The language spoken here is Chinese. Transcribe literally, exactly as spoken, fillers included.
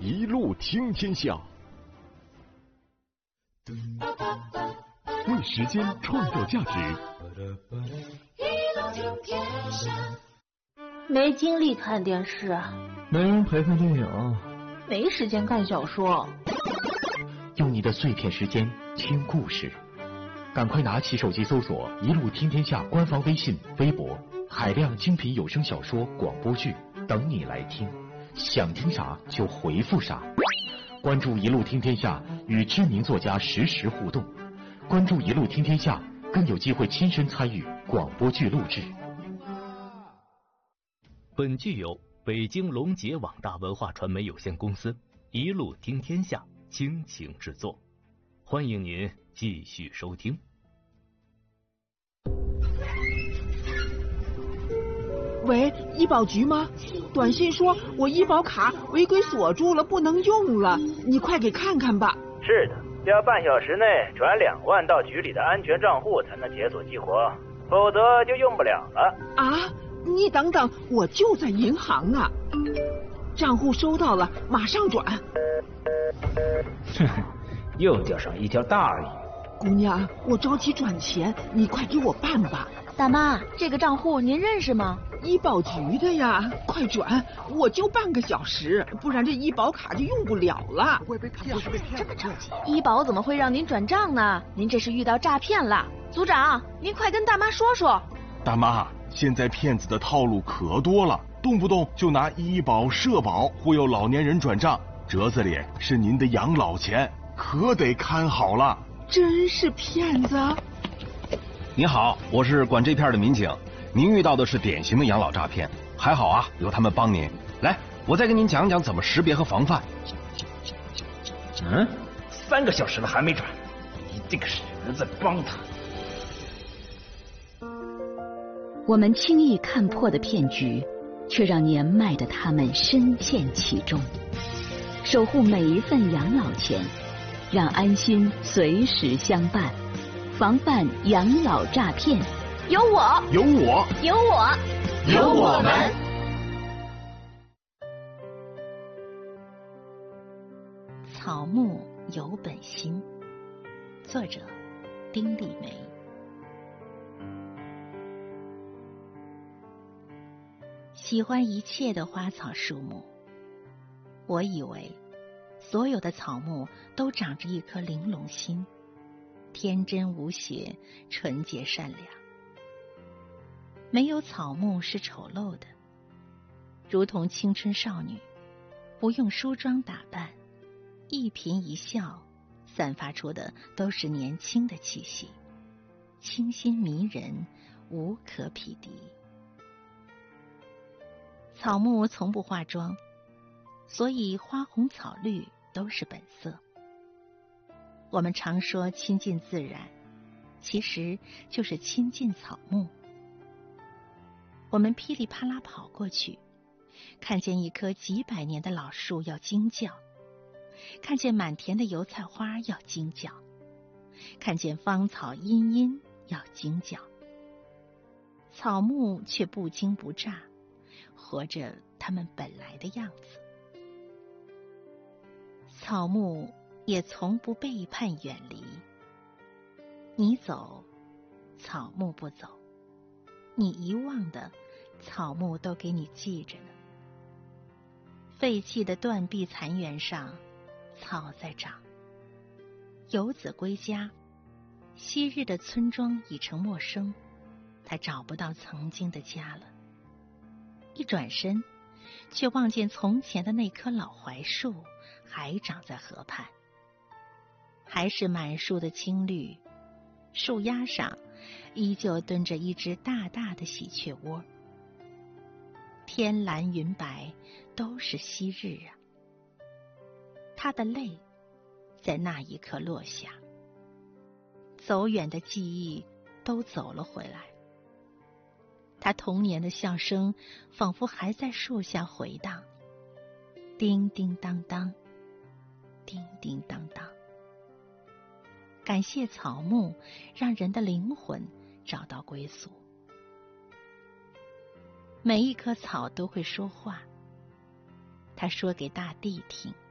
一路听天下，为时间创造价值。 一路听天下。 没精力看电视， 没人陪看电影， 没时间看小说。 用你的碎片时间听故事，赶快拿起手机搜索一路听天下官方微信、微博，海量精品有声小说、广播剧等你来听，想听啥就回复啥。关注一路听天下，与知名作家实时互动。关注一路听天下，更有机会亲身参与广播剧录制。 本剧由北京龙杰网大文化传媒有限公司一路听天下倾情制作，欢迎您继续收听。 喂，医保局吗？短信说我医保卡违规锁住了，不能用了，你快给看看吧。 是的，要半小时内转两万到局里的安全账户才能解锁激活，否则就用不了了。 啊，你等等，我就在银行呢。账户收到了，马上转。 哼，又钓上一条大鱼。 姑娘，我着急转钱，你快给我办吧。 大妈，这个账户您认识吗？ 医保局的呀，快转！我就半个小时，不然这医保卡就用不了了。 会被骗？是被骗？这么着急？医保怎么会让您转账呢？您这是遇到诈骗了。组长，您快跟大妈说说。 大妈，现在骗子的套路可多了，动不动就拿医保、社保忽悠老年人转账，折子里是您的养老钱，可得看好了。 真是骗子！ 您好，我是管这片的民警。您遇到的是典型的养老诈骗，还好啊，有他们帮您。来，我再跟您讲讲怎么识别和防范。 嗯，三个小时了还没转，一定是有人在帮他。 我们轻易看破的骗局，却让年迈的他们深陷其中。守护每一份养老钱，让安心随时相伴，防范养老诈骗。有我， 有我， 有我， 有我们。 草木有本心，作者丁立梅。喜欢一切的花草树木，我以为所有的草木都长着一颗玲珑心，天真无邪，纯洁善良。没有草木是丑陋的，如同青春少女，不用梳妆打扮，一颦一笑散发出的都是年轻的气息，清新迷人，无可匹敌。草木从不化妆，所以花红草绿都是本色。我们常说亲近自然，其实就是亲近草木。我们噼里啪啦跑过去，看见一棵几百年的老树要惊叫，看见满田的油菜花要惊叫，看见芳草茵茵要惊叫。草木却不惊不乍，活着它们本来的样子。草木也从不背叛远离，你走，草木不走，你遗忘的，草木都给你记着呢。废弃的断壁残垣上，草在长。游子归家，昔日的村庄已成陌生，他找不到曾经的家了。一转身，却望见从前的那棵老槐树还长在河畔，还是满树的青绿，树丫上依旧蹲着一只大大的喜鹊窝。天蓝云白，都是昔日啊。他的泪在那一刻落下，走远的记忆都走了回来。他童年的笑声仿佛还在树下回荡，叮叮当当，叮叮当当。感谢草木，让人的灵魂找到归宿。每一棵草都会说话，它说给大地听，